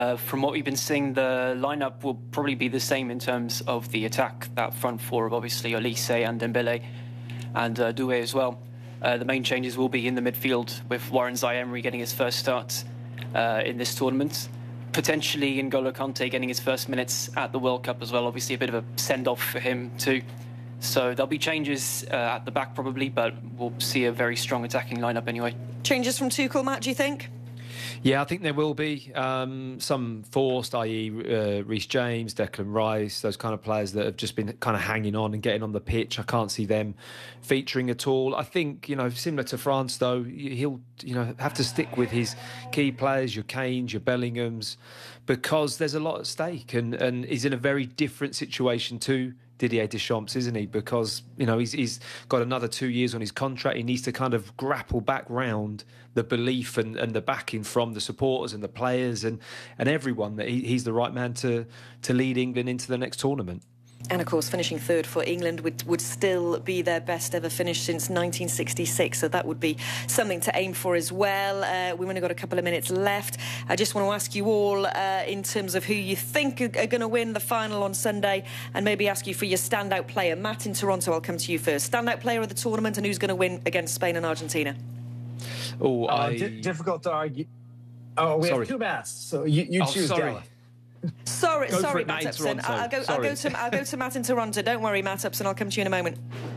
From what we've been seeing, the lineup will probably be the same in terms of the attack. That front four of obviously Olise and Dembele and Doué as well. The main changes will be in the midfield, with Warren Zaïre-Emery getting his first start in this tournament. Potentially N'Golo Kante getting his first minutes at the World Cup as well. Obviously a bit of a send-off for him too. So there'll be changes at the back probably, but we'll see a very strong attacking lineup anyway. Changes from Tuchel, Matt, do you think? Yeah, I think there will be some forced, i.e. Reece James, Declan Rice, those kind of players that have just been kind of hanging on and getting on the pitch. I can't see them featuring at all. I think, similar to France, though, he'll, have to stick with his key players, your Kanes, your Bellinghams, because there's a lot at stake, and he's in a very different situation to Didier Deschamps, isn't he? Because, he's got another 2 years on his contract. He needs to kind of grapple back round the belief and the backing from the supporters and the players and everyone that he's the right man to lead England into the next tournament. And, of course, finishing third for England would still be their best ever finish since 1966, so that would be something to aim for as well. We've only got a couple of minutes left. I just want to ask you all, in terms of who you think are going to win the final on Sunday, and maybe ask you for your standout player. Matt in Toronto, I'll come to you first. Standout player of the tournament, and who's going to win against Spain and Argentina? Difficult to argue. Oh, we have two Matts, so you choose. Sorry. Sorry, Matt Upson. I'll go to Matt in Toronto. Don't worry, Matt Upson. I'll come to you in a moment.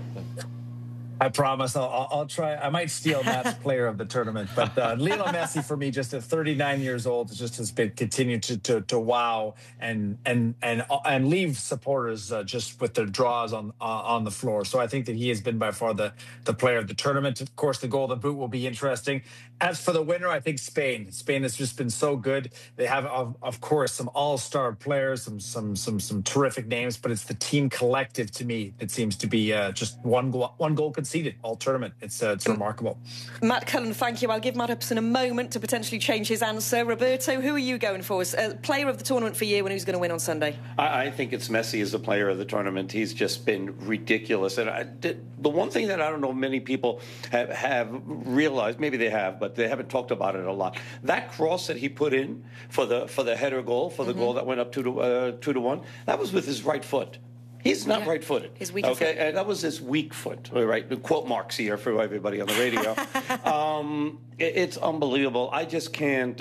I promise I'll try. I might steal Matt's player of the tournament, but Lionel Messi for me, just at 39 years old, just has been continued to wow and leave supporters just with their draws on the floor. So I think that he has been by far the player of the tournament. Of course, the Golden Boot will be interesting. As for the winner, I think Spain. Spain has just been so good. They have, of course, some all-star players, some terrific names, but it's the team collective to me that seems to be just one goal conceded all tournament. It's remarkable. Matt Cullen, thank you. I'll give Matt Upson a moment to potentially change his answer. Roberto, who are you going for as player of the tournament for you, and who's going to win on Sunday? I think it's Messi as the player of the tournament. He's just been ridiculous. And the one thing that I don't know many people have realized, maybe they have, but they haven't talked about it a lot. That cross that he put in for the header goal, for the goal that went up 2-1, that was with his right foot. He's not right-footed. His weak foot. And that was his weak foot. All right, the quote marks here for everybody on the radio. It's unbelievable. I just can't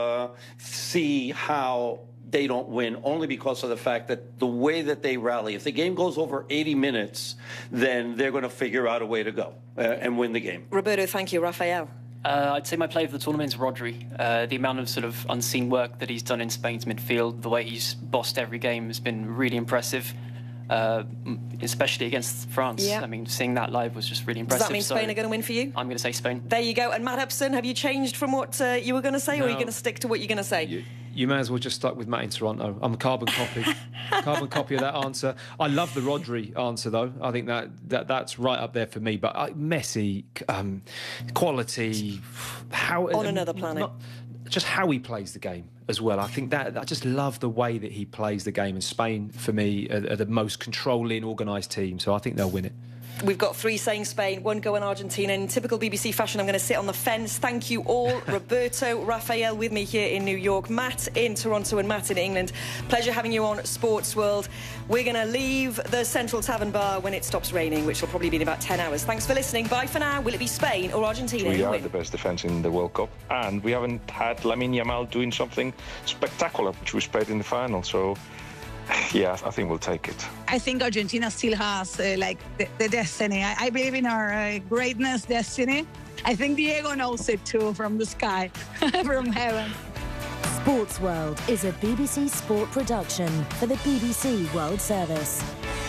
see how they don't win, only because of the fact that the way that they rally. If the game goes over 80 minutes, then they're going to figure out a way to go and win the game. Roberto, thank you. Rafael? I'd say my player of the tournament is Rodri. The amount of sort of unseen work that he's done in Spain's midfield, the way he's bossed every game has been really impressive. Especially against France. Yeah. I mean, seeing that live was just really impressive. Does that mean Spain are going to win for you? I'm going to say Spain. There you go. And Matt Upson, have you changed from what you were going to say, or are you going to stick to what you're going to say? You may as well just stuck with Matt in Toronto. I'm a carbon copy. Carbon copy of that answer. I love the Rodri answer, though. I think that's right up there for me. But Messi, quality... On another planet. Just how he plays the game as well. I think that I just love the way that he plays the game. And Spain, for me, are the most controlling, organised team. So I think they'll win it. We've got 3 saying Spain, 1 going Argentina. In typical BBC fashion, I'm going to sit on the fence. Thank you all. Roberto, Rafael with me here in New York, Matt in Toronto and Matt in England. Pleasure having you on Sports World. We're going to leave the Central Tavern Bar when it stops raining, which will probably be in about 10 hours. Thanks for listening. Bye for now. Will it be Spain or Argentina? We are the best defence in the World Cup, and we haven't had Lamine Yamal doing something spectacular, which we played in the final. So... yeah, I think we'll take it. I think Argentina still has the destiny. I believe in our greatness, destiny. I think Diego knows it too, from the sky, from heaven. Sports World is a BBC Sport production for the BBC World Service.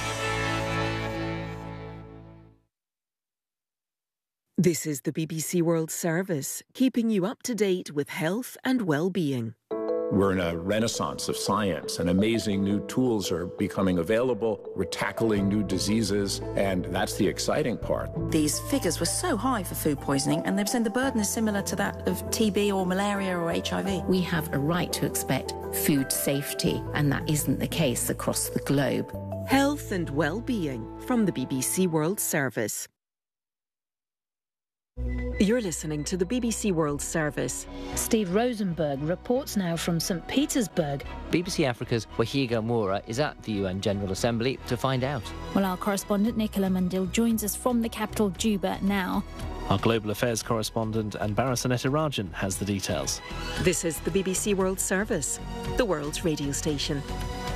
This is the BBC World Service, keeping you up to date with health and well-being. We're in a renaissance of science, and amazing new tools are becoming available. We're tackling new diseases, and that's the exciting part. These figures were so high for food poisoning, and they're saying the burden is similar to that of TB or malaria or HIV. We have a right to expect food safety, and that isn't the case across the globe. Health and well-being from the BBC World Service. You're listening to the BBC World Service. Steve Rosenberg reports now from St. Petersburg. BBC Africa's Wahiga Moura is at the UN General Assembly to find out. Well, our correspondent Nicola Mundil joins us from the capital, Juba, now. Our Global Affairs correspondent Anbara Sanetarajan has the details. This is the BBC World Service, the world's radio station.